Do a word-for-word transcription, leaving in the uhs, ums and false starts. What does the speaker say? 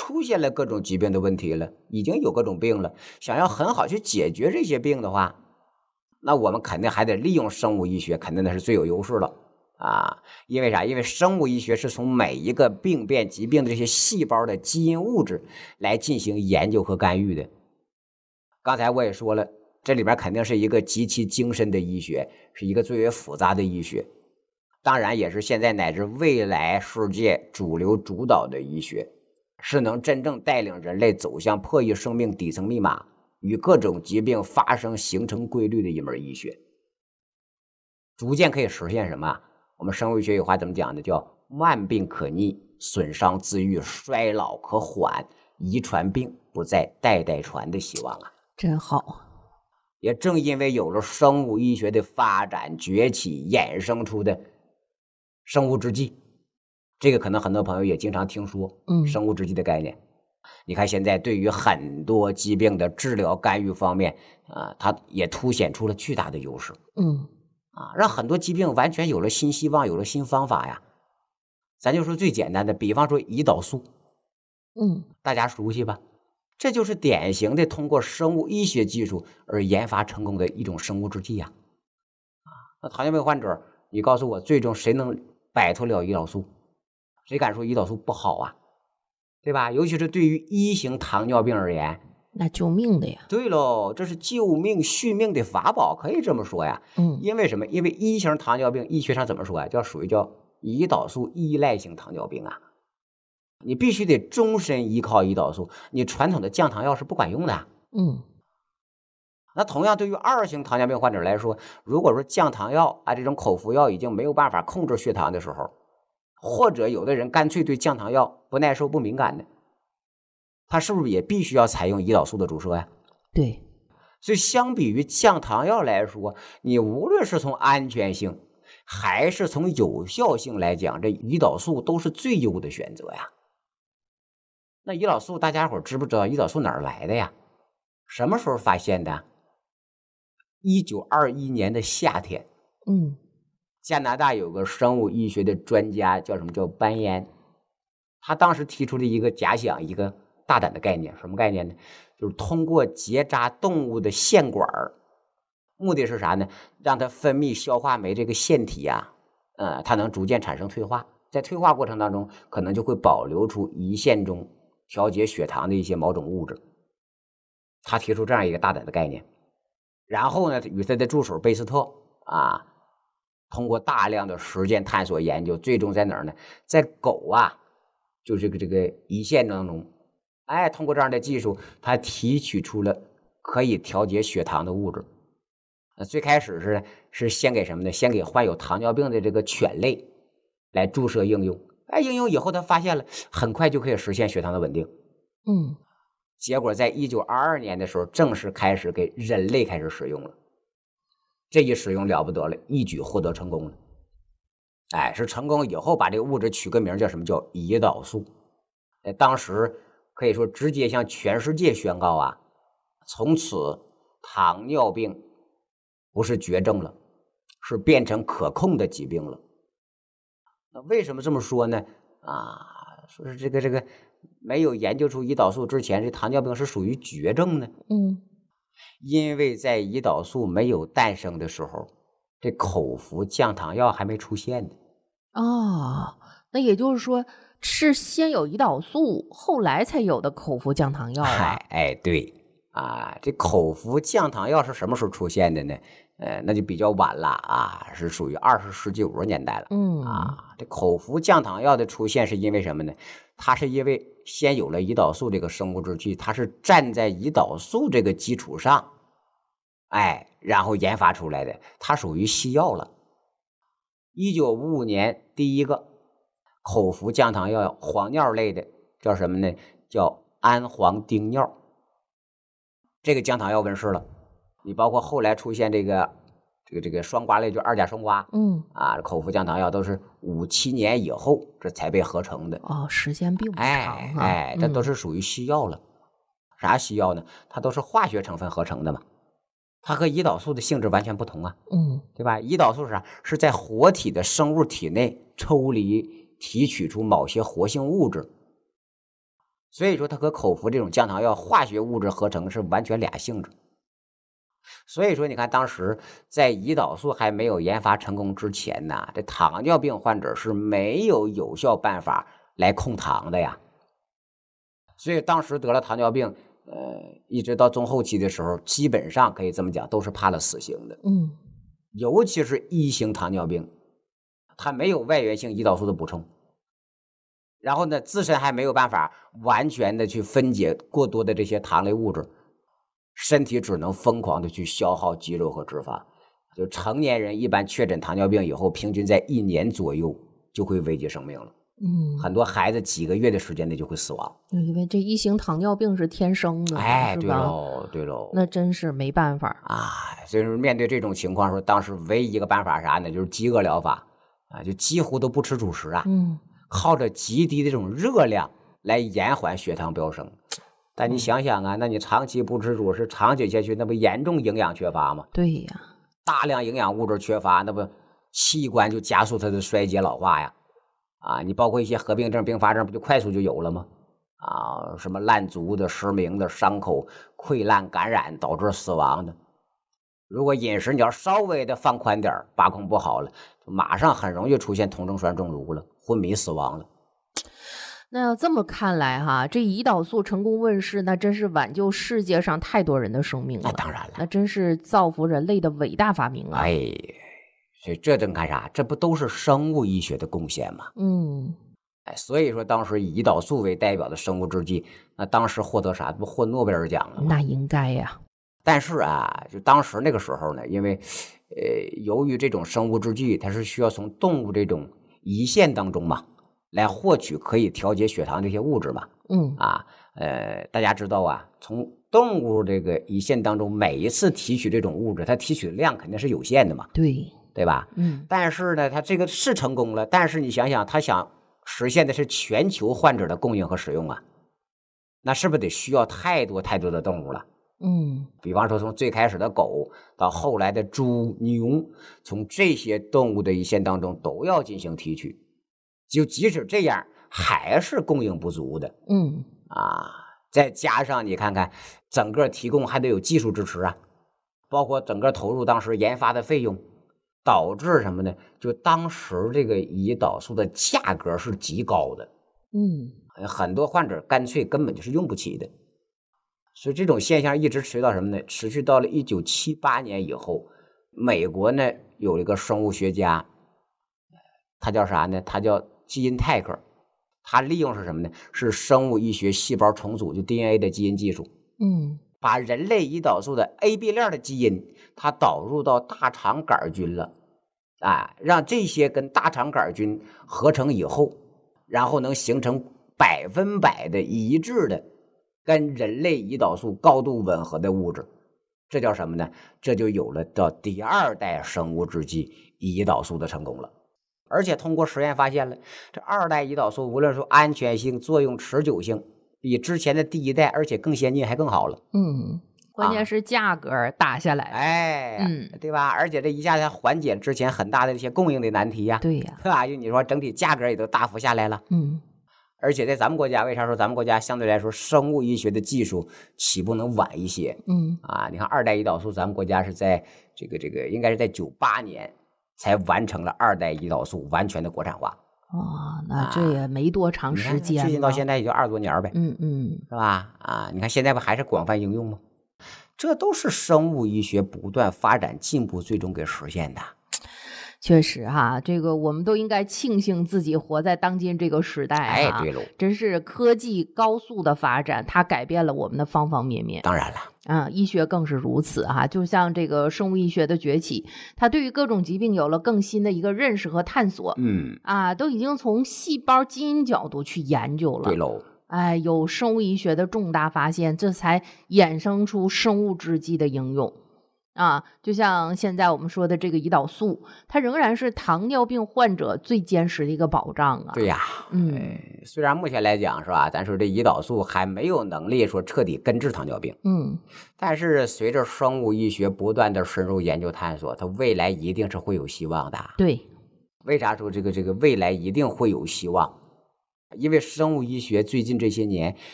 出现了各种疾病的问题了，已经有各种病了，想要很好去解决这些病的话，那我们肯定还得利用生物医学，肯定那是最有优势了啊！因为啥？因为生物医学是从每一个病变疾病的这些细胞的基因物质来进行研究和干预的。刚才我也说了，这里边肯定是一个极其精深的医学，是一个最为复杂的医学，当然也是现在乃至未来世界主流主导的医学，是能真正带领人类走向破译生命底层密码与各种疾病发生形成规律的一门医学。逐渐可以实现什么？我们生物医学有话怎么讲的？叫万病可逆，损伤自愈，衰老可缓，遗传病不再代代传的希望啊！ 真好。 也正因为有了生物医学的发展崛起，衍生出的生物制剂，这个可能很多朋友也经常听说， 嗯， 生物制剂的概念。你看现在对于很多疾病的治疗干预方面啊、呃，它也凸显出了巨大的优势。 嗯， 啊，让很多疾病完全有了新希望，有了新方法呀。咱就说最简单的，比方说胰岛素， 嗯， 大家熟悉吧？这就是典型的通过生物医学技术而研发成功的一种生物制剂呀。啊，那糖尿病患者，你告诉我，最终谁能摆脱了胰岛素？谁敢说胰岛素不好啊？对吧？尤其是对于一型糖尿病而言， 那救命的呀。 对喽，这是救命续命的法宝，可以这么说呀。 嗯， 因为什么？因为一型糖尿病医学上怎么说呀？叫属于叫胰岛素依赖性糖尿病啊。你必须得终身依靠胰岛素，你传统的降糖药是不管用的。 嗯， 那同样对于二型糖尿病患者来说，如果说降糖药啊这种口服药已经没有办法控制血糖的时候，或者有的人干脆对降糖药不耐受不敏感的，他是不是也必须要采用胰岛素的注射呀？ 对。 所以相比于降糖药来说，你无论是从安全性还是从有效性来讲，这胰岛素都是最优的选择呀。那胰岛素大家伙知不知道胰岛素哪儿来的呀？什么时候发现的？一九二一年的夏天， 嗯， 加拿大有个生物医学的专家叫什么？叫班彦，他当时提出了一个假想，一个大胆的概念。什么概念呢？就是通过结扎动物的腺管，目的是啥呢？让它分泌消化酶这个腺体啊，呃，它能逐渐产生退化，在退化过程当中，可能就会保留出胰腺中调节血糖的一些某种物质。他提出这样一个大胆的概念，然后呢，与他的助手贝斯特啊，通过大量的实践探索研究，最终在哪儿呢？在狗啊，就这个这个胰腺当中，哎，通过这样的技术，他提取出了可以调节血糖的物质。呃，最开始是是先给什么呢？先给患有糖尿病的这个犬类来注射应用。哎，应用以后他发现了，很快就可以实现血糖的稳定。 嗯， 结果在一九二二年的时候，正式开始给人类开始使用了。这一使用了不得了，一举获得成功了。哎，是成功以后把这个物质取个名叫什么？叫胰岛素。哎，当时可以说直接向全世界宣告啊，从此糖尿病不是绝症了，是变成可控的疾病了。那为什么这么说呢？啊，说是这个这个没有研究出胰岛素之前，这糖尿病是属于绝症呢？ 嗯， 因为在胰岛素没有诞生的时候，这口服降糖药还没出现呢。 哦，那也就是说是先有胰岛素，后来才有的口服降糖药啊。 哎哎，对啊，这口服降糖药是什么时候出现的呢？呃，那就比较晚了啊，是属于二十世纪五十年代了。 嗯， 啊，这口服降糖药的出现是因为什么呢？它是因为先有了胰岛素这个生物制剂，它是站在胰岛素这个基础上，哎，然后研发出来的，它属于西药了。一九五五年第一个口服降糖药黄尿类的叫什么呢？叫氨黄丁尿。这个降糖药问世了，你包括后来出现这个这个这个双胍类，就二甲双胍， 嗯， 啊，口服降糖药都是五七年以后这才被合成的。 哦，时间并不长哎哈。 哎，这都嗯是属于西药了。啥西药呢？它都是化学成分合成的嘛，它和胰岛素的性质完全不同啊， 嗯对吧？胰岛素是啥？是在活体的生物体内抽离提取出某些活性物质， 所以说它和口服这种降糖药化学物质合成是完全俩性质。所以说你看当时在胰岛素还没有研发成功之前呢，这糖尿病患者是没有有效办法来控糖的呀。所以当时得了糖尿病，呃，一直到中后期的时候，基本上可以这么讲，都是判了死刑的。 嗯， 尤其是一型糖尿病，它没有外源性胰岛素的补充，然后呢，自身还没有办法完全的去分解过多的这些糖类物质，身体只能疯狂的去消耗肌肉和脂肪。就成年人一般确诊糖尿病以后，平均在一年左右就会危及生命了。 嗯， 很多孩子几个月的时间内就会死亡。 因为这一型糖尿病是天生的， 哎，对是吧？ 喽，对喽， 那真是没办法。 啊，所以说面对这种情况说，当时唯一一个办法啥呢？就是饥饿疗法啊，就几乎都不吃主食啊， 嗯， 靠着极低的这种热量来延缓血糖飙升。但你想想啊，那你长期不吃主食，长久下去，那不严重营养缺乏吗？ 对呀， 大量营养物质缺乏，那不器官就加速它的衰竭老化呀。啊，你包括一些合并症、并发症，不就快速就有了吗？啊，什么烂足的、失明的、伤口溃烂感染导致死亡的。如果饮食你要稍微的放宽点把控不好了，就马上很容易出现酮症酸中毒了，昏迷死亡了。 那要这么看来哈，这胰岛素成功问世，那真是挽救世界上太多人的生命了。 那当然了， 那真是造福人类的伟大发明啊！ 哎，所以这正看啥？这不都是生物医学的贡献吗？ 嗯， 哎，所以说当时以胰岛素为代表的生物制剂，那当时获得啥？不获诺贝尔奖了吗？ 那应该呀。 但是啊，就当时那个时候呢，因为呃，由于这种生物制剂，它是需要从动物这种胰腺当中嘛，来获取可以调节血糖这些物质嘛。 嗯啊，呃，大家知道啊，从动物这个胰腺当中每一次提取这种物质，它提取的量肯定是有限的嘛， 对， 对吧？ 嗯， 但是呢，它这个是成功了，但是你想想，它想实现的是全球患者的供应和使用啊，那是不是得需要太多太多的动物了？ 嗯， 比方说从最开始的狗到后来的猪、牛，从这些动物的胰腺当中都要进行提取，就即使这样还是供应不足的。 嗯， 啊，再加上你看看整个提供还得有技术支持啊，包括整个投入当时研发的费用，导致什么呢？就当时这个胰岛素的价格是极高的， 嗯， 很多患者干脆根本就是用不起的。所以这种现象一直持续到什么呢？持续到了一九七八年以后，美国呢有一个生物学家，他叫啥呢？他叫基因泰克，他利用是什么呢？是生物医学细胞重组，就 D N A 的基因技术， 嗯， 把人类胰岛素的 A B 链的基因，它导入到大肠杆菌了，啊，让这些跟大肠杆菌合成以后，然后能形成百分百的一致的跟人类胰岛素高度吻合的物质，这叫什么呢？这就有了叫第二代生物制剂胰岛素的成功了。而且通过实验发现了，这二代胰岛素无论说安全性、作用持久性，比之前的第一代而且更先进，还更好了。 嗯，关键是价格打下来了。 哎， 嗯， 对吧？而且这一下子缓解之前很大的一些供应的难题呀、 对呀， 对吧？就你说整体价格也都大幅下来了。 嗯， 而且在咱们国家，为啥说咱们国家相对来说生物医学的技术起步能晚一些？ 嗯， 啊，你看二代胰岛素，咱们国家是在这个这个应该是在九八年才完成了二代胰岛素完全的国产化。 哦，那这也没多长你看时间了， 最近到现在也就二十多年呗， 嗯嗯， 是吧？啊，你看现在不还是广泛应用吗？这都是生物医学不断发展进步最终给实现的。 确实哈，这个我们都应该庆幸自己活在当今这个时代哎， 哈对喽， 真是科技高速的发展，它改变了我们的方方面面。 当然了， 嗯，医学更是如此哈，就像这个生物医学的崛起，它对于各种疾病有了更新的一个认识和探索。 嗯， 啊，都已经从细胞基因角度去研究了。 对喽， 哎，有生物医学的重大发现，这才衍生出生物制剂的应用。啊，就像现在我们说的这个胰岛素，它仍然是糖尿病患者最坚实的一个保障啊。 对呀， 嗯， 哎虽然目前来讲是吧，咱说这胰岛素还没有能力说彻底根治糖尿病， 嗯， 但是随着生物医学不断的深入研究探索，它未来一定是会有希望的。 对， 为啥说这个这个未来一定会有希望？因为生物医学最近这些年